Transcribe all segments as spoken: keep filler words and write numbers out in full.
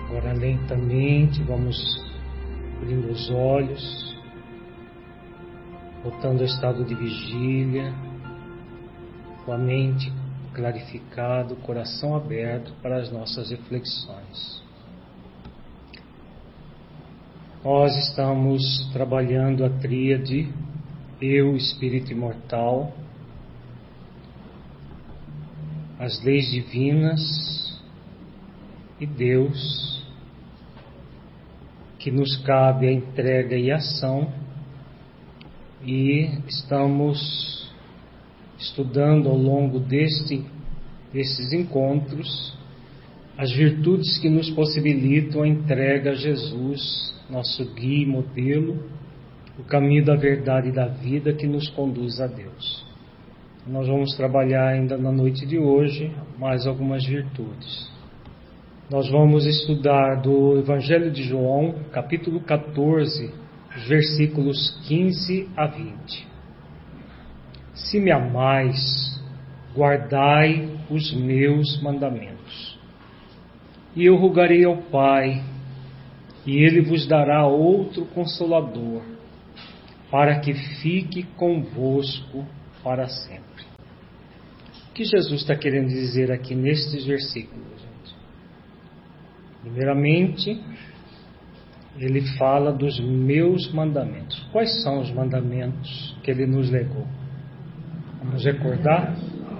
Agora lentamente vamos abrindo os olhos, voltando ao estado de vigília, com a mente clarificada, o coração aberto para as nossas reflexões. Nós estamos trabalhando a tríade Eu, Espírito Imortal, as leis divinas e Deus, que nos cabe a entrega e ação, e estamos estudando ao longo deste, destes encontros as virtudes que nos possibilitam a entrega a Jesus, nosso guia e modelo, o caminho da verdade e da vida que nos conduz a Deus. Nós vamos trabalhar ainda na noite de hoje mais algumas virtudes. Nós vamos estudar do Evangelho de João, capítulo catorze, versículos quinze a vinte. Se me amais, guardai os meus mandamentos. E eu rogarei ao Pai, e Ele vos dará outro Consolador, para que fique convosco para sempre. O que Jesus está querendo dizer aqui nestes versículos, gente? Primeiramente, Ele fala dos meus mandamentos. Quais são os mandamentos que Ele nos legou? Vamos recordar?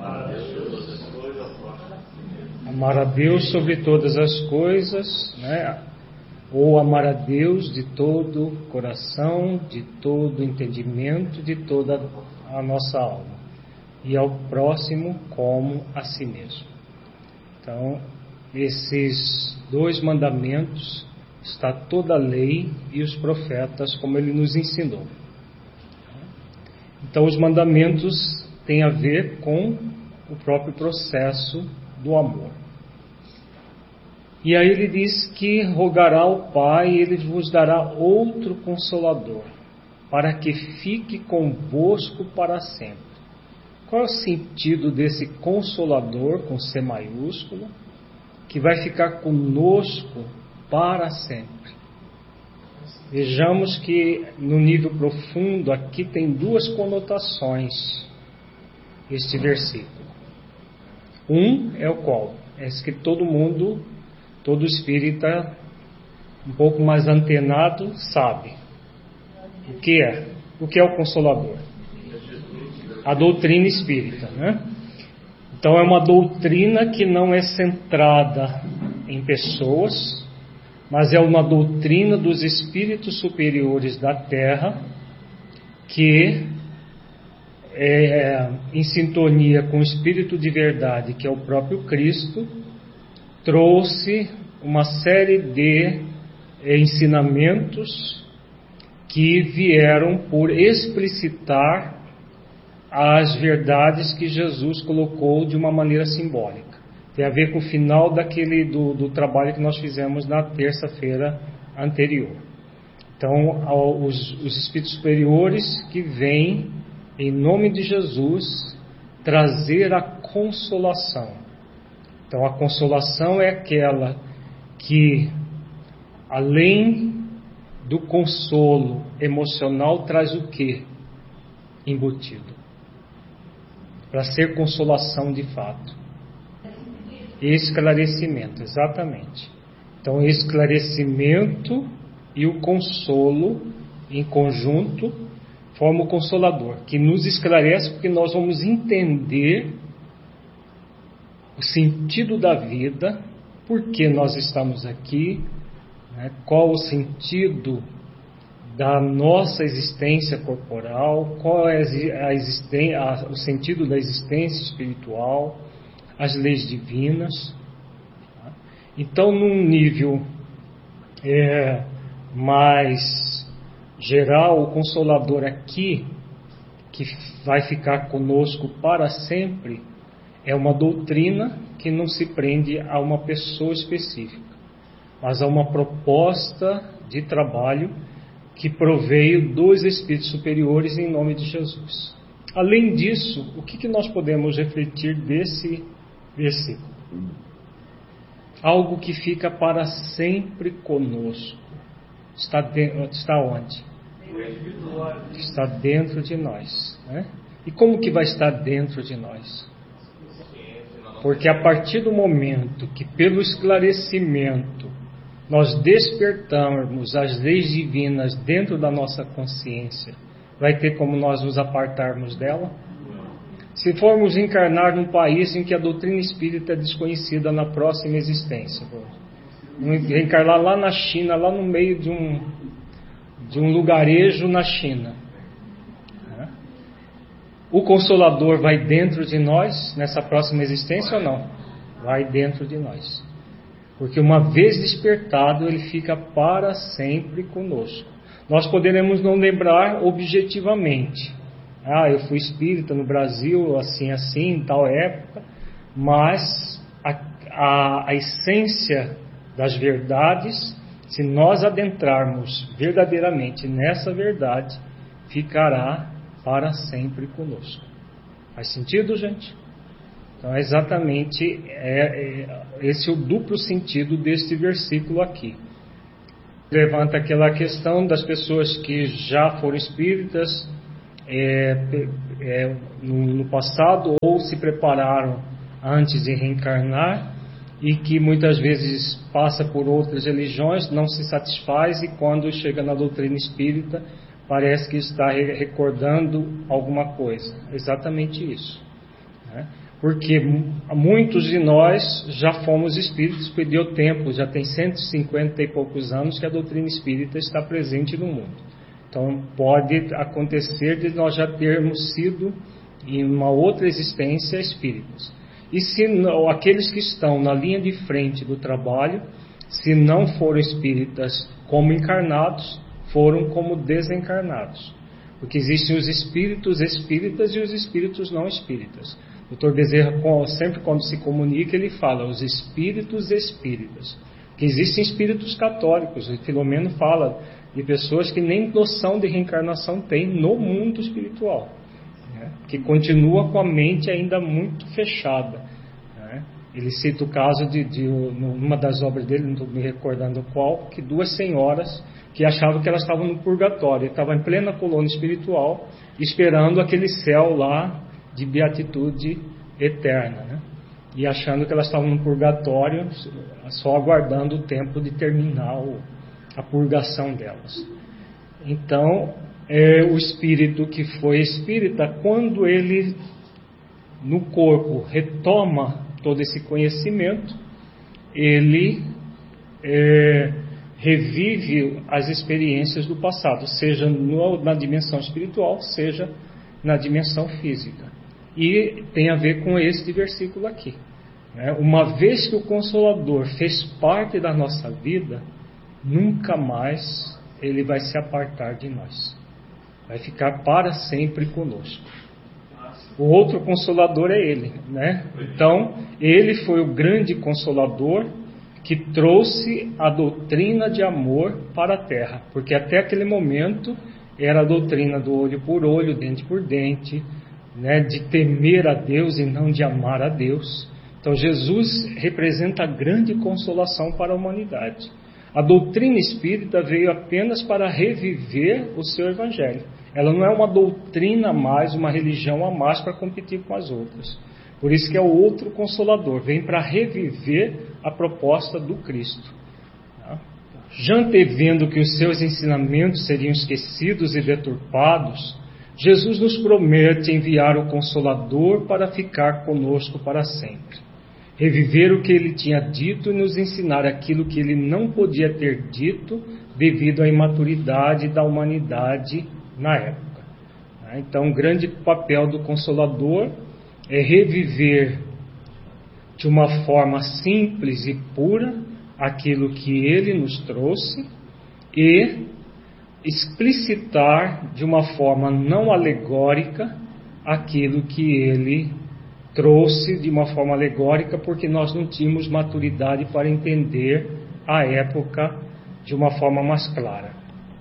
Amar a Deus sobre todas as coisas, né? Ou amar a Deus de todo o coração, de todo o entendimento, de toda a nossa alma, e ao próximo como a si mesmo. Então, esses dois mandamentos, está toda a lei e os profetas, como Ele nos ensinou. Então, os mandamentos têm a ver com o próprio processo do amor. E aí ele diz que rogará ao Pai e Ele vos dará outro Consolador, para que fique convosco para sempre. Qual é o sentido desse Consolador, com C maiúsculo, que vai ficar conosco para sempre? Vejamos que no nível profundo aqui tem duas conotações este versículo. Um é o qual? É esse que todo mundo, todo espírita um pouco mais antenado sabe. O que é? O que é o Consolador? A doutrina espírita, né? Então é uma doutrina que não é centrada em pessoas, mas é uma doutrina dos espíritos superiores da Terra, que é em sintonia com o Espírito de verdade, que é o próprio Cristo, trouxe uma série de ensinamentos que vieram por explicitar as verdades que Jesus colocou de uma maneira simbólica. Tem a ver com o final daquele, do, do trabalho que nós fizemos na terça-feira anterior. Então, os, os Espíritos Superiores que vêm, em nome de Jesus, trazer a consolação. Então, a consolação é aquela que, além do consolo emocional, traz o quê? Embutido. Para ser consolação de fato. Esclarecimento, exatamente. Então, esclarecimento e o consolo em conjunto formam o Consolador, que nos esclarece porque nós vamos entender o sentido da vida, por que nós estamos aqui, né? Qual o sentido da nossa existência corporal, qual é a existen- a, o sentido da existência espiritual, as leis divinas. Tá? Então, num nível é, mais geral, o Consolador aqui, que vai ficar conosco para sempre, é uma doutrina que não se prende a uma pessoa específica, mas a uma proposta de trabalho que proveio dos Espíritos Superiores em nome de Jesus. Além disso, o que, que nós podemos refletir desse versículo? algo que fica para sempre conosco. Está, de, está onde? Está dentro de nós, né? E como que vai estar dentro de nós? Porque a partir do momento que, pelo esclarecimento, nós despertarmos as leis divinas dentro da nossa consciência, vai ter como nós nos apartarmos dela? Se formos encarnar num país em que a doutrina espírita é desconhecida na próxima existência, reencarnar lá na China, lá no meio de um, de um lugarejo na China, o Consolador vai dentro de nós nessa próxima existência ou não? Vai dentro de nós. Porque uma vez despertado, ele fica para sempre conosco. Nós poderemos não lembrar objetivamente. Ah, eu fui espírita no Brasil, assim, assim, em tal época. Mas a, a, a essência das verdades, se nós adentrarmos verdadeiramente nessa verdade, ficará para sempre conosco. Faz sentido, gente? Então, é exatamente é, é, esse é o duplo sentido deste versículo aqui. Levanta aquela questão das pessoas que já foram espíritas é, é, no, no passado ou se prepararam antes de reencarnar e que muitas vezes passa por outras religiões, não se satisfaz e quando chega na doutrina espírita parece que está recordando alguma coisa. Exatamente isso, né? Porque muitos de nós já fomos espíritos, porque deu tempo, já tem cento e cinquenta e poucos anos que a doutrina espírita está presente no mundo. Então pode acontecer de nós já termos sido em uma outra existência espíritas. E se não, aqueles que estão na linha de frente do trabalho, se não foram espíritas como encarnados, foram como desencarnados, porque existem os espíritos espíritas e os espíritos não espíritas. O doutor Bezerra, sempre quando se comunica, ele fala os espíritos espíritas, que existem espíritos católicos. O Filomeno fala de pessoas que nem noção de reencarnação têm no mundo espiritual, né? Que continua com a mente ainda muito fechada, né? Ele cita o caso de, de numa das obras dele, não estou me recordando qual, que duas senhoras que achavam que elas estavam no purgatório, estavam em plena colônia espiritual, esperando aquele céu lá de beatitude eterna, né? E achando que elas estavam no purgatório, só aguardando o tempo de terminar o, a purgação delas. Então, é, o espírito que foi espírita, quando ele no corpo retoma todo esse conhecimento, ele é, revive as experiências do passado, seja no, na dimensão espiritual, seja na dimensão física. E tem a ver com este versículo aqui, né? Uma vez que o Consolador fez parte da nossa vida, nunca mais ele vai se apartar de nós, vai ficar para sempre conosco. O outro Consolador é ele, né? Então, ele foi o grande Consolador que trouxe a doutrina de amor para a Terra, porque até aquele momento era a doutrina do olho por olho, dente por dente, né, de temer a Deus e não de amar a Deus. Então Jesus representa a grande consolação para a humanidade. A doutrina espírita veio apenas para reviver o seu evangelho. Ela não é uma doutrina a mais, uma religião a mais para competir com as outras. Por isso que é o outro Consolador, vem para reviver a proposta do Cristo. Já antevendo que os seus ensinamentos seriam esquecidos e deturpados, Jesus nos promete enviar o Consolador para ficar conosco para sempre. Reviver o que ele tinha dito e nos ensinar aquilo que ele não podia ter dito devido à imaturidade da humanidade na época. Então, o grande papel do Consolador é reviver de uma forma simples e pura aquilo que ele nos trouxe e explicitar de uma forma não alegórica aquilo que ele trouxe de uma forma alegórica, porque nós não tínhamos maturidade para entender a época de uma forma mais clara.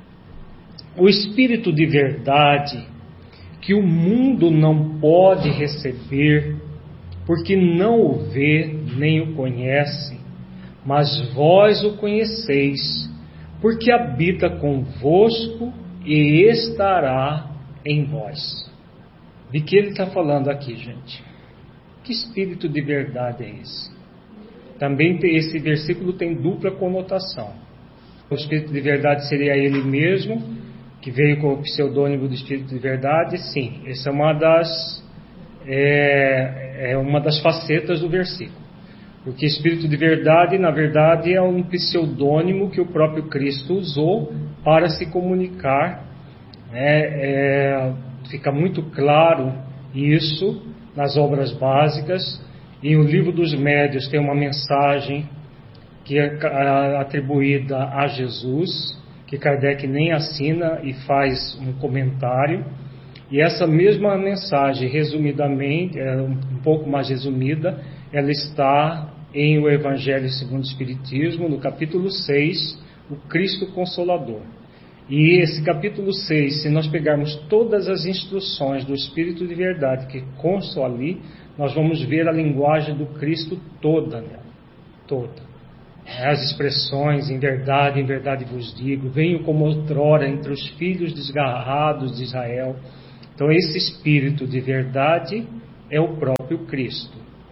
O Espírito de verdade que o mundo não pode receber, porque não o vê nem o conhece, mas vós o conheceis, porque habita convosco e estará em vós. De que ele está falando aqui, gente? Que espírito de verdade é esse? Também tem, esse versículo tem dupla conotação. O espírito de verdade seria ele mesmo, que veio com o pseudônimo do espírito de verdade. Sim, essa é uma das, é, é uma das facetas do versículo. Porque espírito de verdade, na verdade, é um pseudônimo que o próprio Cristo usou para se comunicar. É, é, fica muito claro isso nas obras básicas. E o Livro dos Médiuns tem uma mensagem que é atribuída a Jesus, que Kardec nem assina e faz um comentário. E essa mesma mensagem, resumidamente, é um pouco mais resumida, ela está em o Evangelho segundo o Espiritismo, no capítulo seis, o Cristo Consolador. E esse capítulo seis, se nós pegarmos todas as instruções do Espírito de Verdade que constam ali, nós vamos ver a linguagem do Cristo toda, né? Toda. As expressões, em verdade, em verdade vos digo, venho como outrora entre os filhos desgarrados de Israel. Então esse Espírito de Verdade é o próprio Cristo.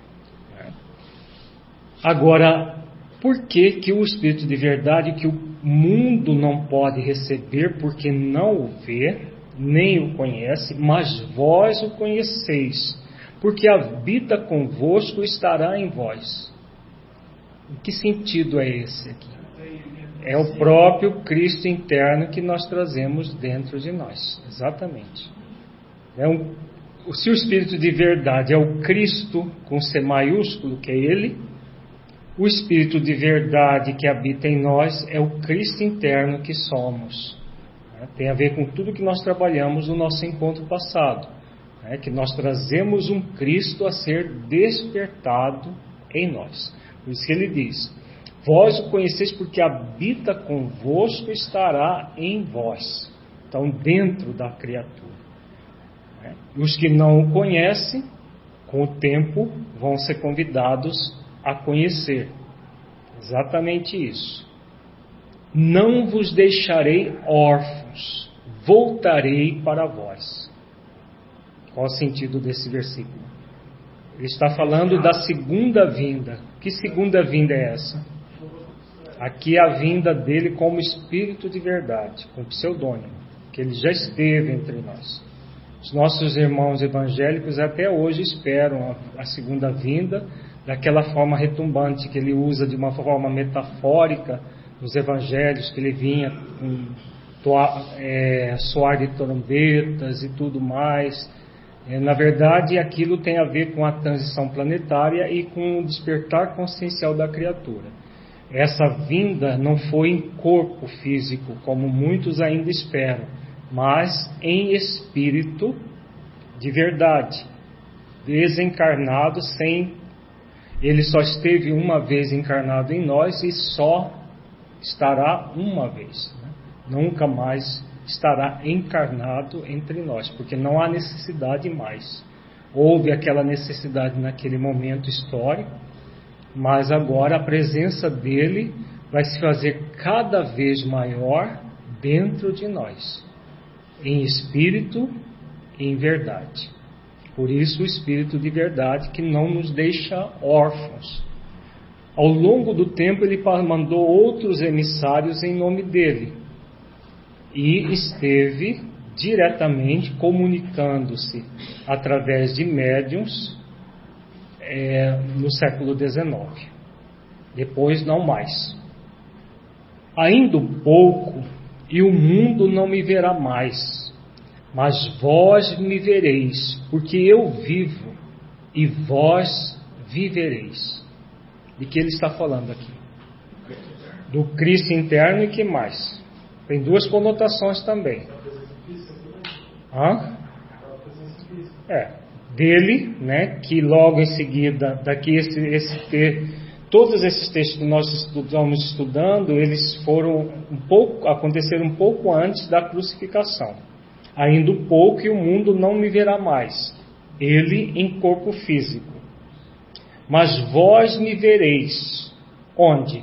Agora, por que que o Espírito de Verdade, que o mundo não pode receber, porque não o vê, nem o conhece, mas vós o conheceis, porque habita convosco e estará em vós? Em que sentido é esse aqui? É o próprio Cristo interno que nós trazemos dentro de nós, exatamente. É um, se o Espírito de Verdade é o Cristo com C maiúsculo, que é Ele, o Espírito de Verdade que habita em nós é o Cristo interno que somos. Tem a ver com tudo que nós trabalhamos no nosso encontro passado, né? Que nós trazemos um Cristo a ser despertado em nós. Por isso que ele diz: vós o conheceis porque habita convosco e estará em vós. Então, dentro da criatura. Né? Os que não o conhecem, com o tempo, vão ser convidados a conhecer. Exatamente isso. Não vos deixarei órfãos, voltarei para vós. Qual o sentido desse versículo? Ele está falando da segunda vinda. Que segunda vinda é essa? Aqui é a vinda dele como Espírito de Verdade, com pseudônimo, que ele já esteve entre nós. Os nossos irmãos evangélicos até hoje esperam a, a segunda vinda, daquela forma retumbante que ele usa de uma forma metafórica nos evangelhos, que ele vinha com toa, é, soar de trombetas e tudo mais. É, na verdade, aquilo tem a ver com a transição planetária e com o despertar consciencial da criatura. Essa vinda não foi em corpo físico, como muitos ainda esperam, mas em espírito de verdade, desencarnado sem... Ele só esteve uma vez encarnado em nós e só estará uma vez, né? Nunca mais estará encarnado entre nós, porque não há necessidade mais. Houve aquela necessidade naquele momento histórico, mas agora a presença dele vai se fazer cada vez maior dentro de nós, em espírito e em verdade. Por isso o Espírito de Verdade que não nos deixa órfãos. Ao longo do tempo ele mandou outros emissários em nome dele e esteve diretamente comunicando-se através de médiuns é, no século dezenove. Depois não mais. Ainda um pouco e o mundo não me verá mais. Mas vós me vereis, porque eu vivo, e vós vivereis. De que ele está falando aqui? Do Cristo interno e que mais? Tem duas conotações também. Hã? É, dele, né, que logo em seguida, daqui esse, esse ter, todos esses textos que nós estamos estudando, eles foram um pouco, aconteceram um pouco antes da crucificação. Ainda um pouco e o mundo não me verá mais, ele em corpo físico. Mas vós me vereis, Onde?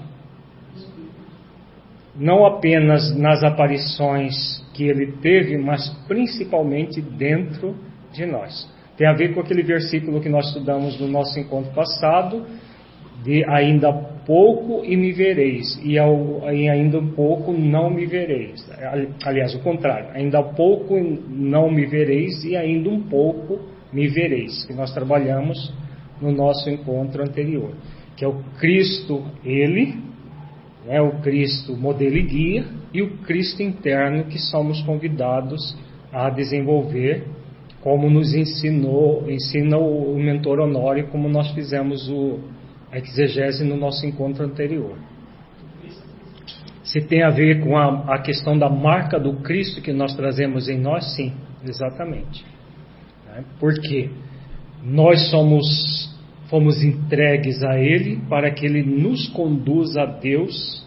Não apenas nas aparições que ele teve, mas principalmente dentro de nós. Tem a ver com aquele versículo que nós estudamos no nosso encontro passado, de ainda pouco e me vereis, e, ao, e ainda um pouco não me vereis. Aliás, o contrário, ainda pouco não me vereis e ainda um pouco me vereis, que nós trabalhamos no nosso encontro anterior, que é o Cristo, Ele, é o Cristo modelo e guia, e o Cristo interno que somos convidados a desenvolver, como nos ensinou, ensina o mentor Honório, como nós fizemos o, a exegese no nosso encontro anterior. Se tem a ver com a, a questão da marca do Cristo que nós trazemos em nós, sim, exatamente. Porque nós somos, fomos entregues a Ele para que Ele nos conduza a Deus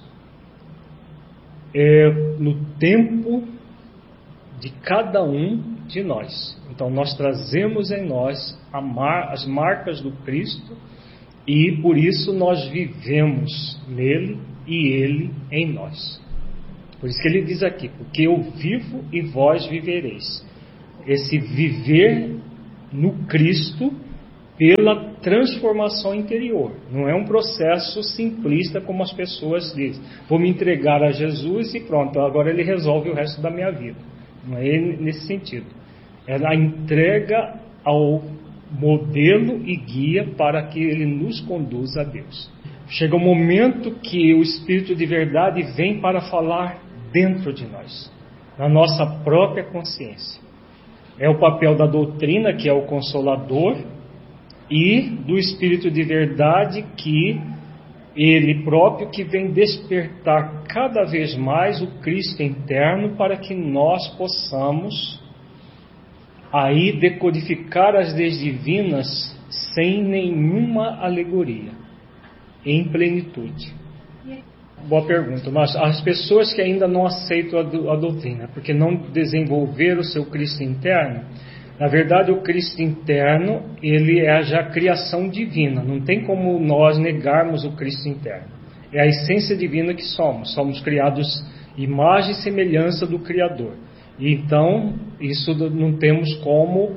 é, no tempo de cada um de nós. Então nós trazemos em nós a mar, as marcas do Cristo e por isso nós vivemos nele e Ele em nós. Por isso que ele diz aqui, porque eu vivo e vós vivereis. Esse viver no Cristo pela transformação interior. Não é um processo simplista como as pessoas dizem. Vou me entregar a Jesus e pronto, agora Ele resolve o resto da minha vida. Não é nesse sentido. É a entrega ao modelo e guia para que Ele nos conduza a Deus. Chega um momento que o Espírito de verdade vem para falar dentro de nós, na nossa própria consciência. É o papel da doutrina, que é o consolador, e do Espírito de verdade, que Ele próprio que vem despertar cada vez mais o Cristo interno para que nós possamos aí decodificar as leis divinas sem nenhuma alegoria, em plenitude. Boa pergunta. Mas as pessoas que ainda não aceitam a, do, a doutrina, porque não desenvolveram o seu Cristo interno, na verdade o Cristo interno, ele é já a criação divina. Não tem como nós negarmos o Cristo interno. É a essência divina que somos. Somos criados imagem e semelhança do Criador. E então, isso não temos como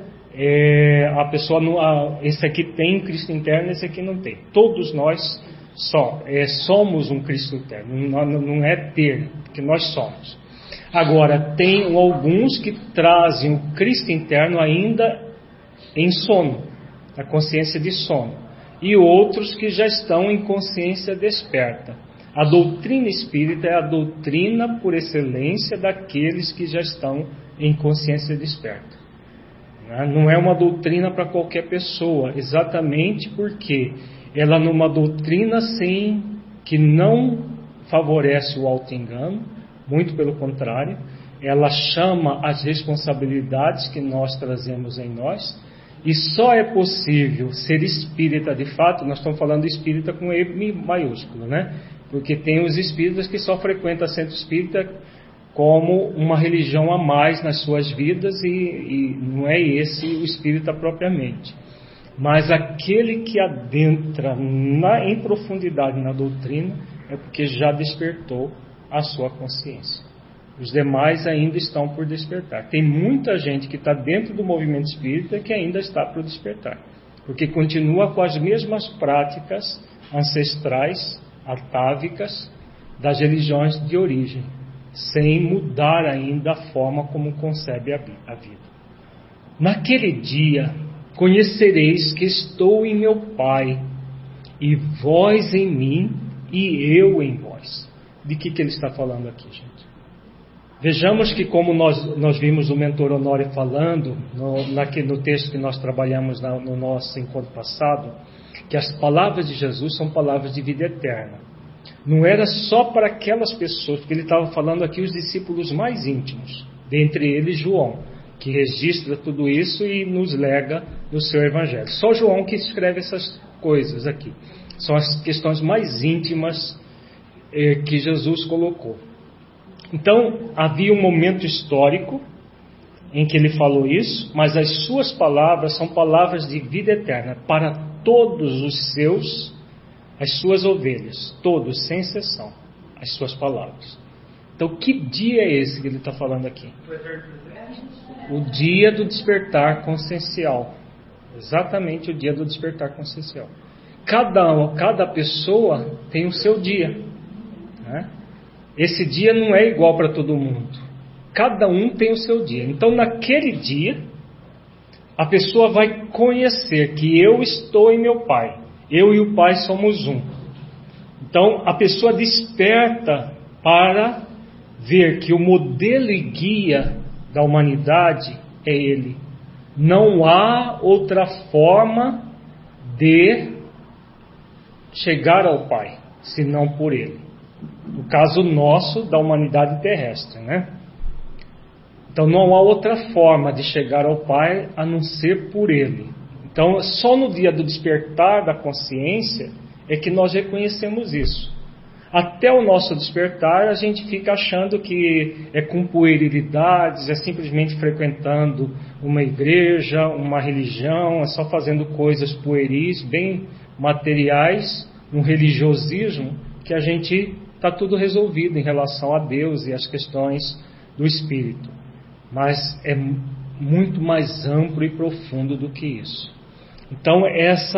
é, a pessoa, não, a, esse aqui tem Cristo interno, esse aqui não tem. Todos nós só, é, somos um Cristo interno, não, não é ter, porque nós somos. Agora, tem alguns que trazem o Cristo interno ainda em sono, na consciência de sono, e outros que já estão em consciência desperta. A doutrina espírita é a doutrina por excelência daqueles que já estão em consciência desperta. Não é uma doutrina para qualquer pessoa, exatamente porque ela é uma doutrina sem, que não favorece o auto-engano, muito pelo contrário, ela chama as responsabilidades que nós trazemos em nós, e só é possível ser espírita de fato, nós estamos falando de espírita com E maiúsculo, né? Porque tem os espíritas que só frequentam centro espírita como uma religião a mais nas suas vidas, e, e não é esse o espírita propriamente. Mas aquele que adentra na, em profundidade na doutrina é porque já despertou a sua consciência. Os demais ainda estão por despertar. Tem muita gente que está dentro do movimento espírita que ainda está por despertar, porque continua com as mesmas práticas ancestrais, atávicas, das religiões de origem, sem mudar ainda a forma como concebe a vida. Naquele dia conhecereis que estou em meu Pai, e vós em mim, e eu em vós. De que, que ele está falando aqui, gente? Vejamos que, como nós, nós vimos o mentor Honório falando no, naquele, no texto que nós trabalhamos na, no nosso encontro passado, que as palavras de Jesus são palavras de vida eterna. Não era só para aquelas pessoas, porque ele estava falando aqui os discípulos mais íntimos, dentre eles João, que registra tudo isso e nos lega no seu evangelho. Só João que escreve essas coisas aqui. São as questões mais íntimas eh, que Jesus colocou. Então, havia um momento histórico em que ele falou isso, mas as suas palavras são palavras de vida eterna para todos os seus as suas ovelhas, todos, sem exceção, as suas palavras. Então, que dia é esse que ele está falando aqui? O dia do despertar consciencial. Exatamente o dia do despertar consciencial. Cada, cada pessoa tem o seu dia, né? Esse dia não é igual para todo mundo. Cada um tem o seu dia. Então, naquele dia, a pessoa vai conhecer que eu estou em meu Pai. Eu e o Pai somos um. Então, a pessoa desperta para ver que o modelo e guia da humanidade é Ele. Não há outra forma de chegar ao Pai, senão por Ele. No caso nosso, da humanidade terrestre, né? Então não há outra forma de chegar ao Pai a não ser por Ele. Então só no dia do despertar da consciência é que nós reconhecemos isso. Até o nosso despertar a gente fica achando que é com puerilidades, é simplesmente frequentando uma igreja, uma religião, é só fazendo coisas pueris, bem materiais, um religiosismo, que a gente está tudo resolvido em relação a Deus e as questões do espírito. Mas é muito mais amplo e profundo do que isso. Então essa